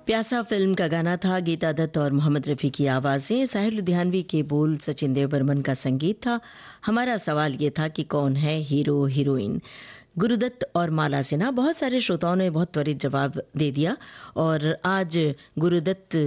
प्यासा फिल्म का गाना था। गीता दत्त और मोहम्मद रफ़ी की आवाज़ें, साहिर लुधियानवी के बोल, सचिन देव बर्मन का संगीत था। हमारा सवाल ये था कि कौन है हीरो हीरोइन। गुरुदत्त और माला सिन्हा, बहुत सारे श्रोताओं ने बहुत त्वरित जवाब दे दिया और आज गुरुदत्त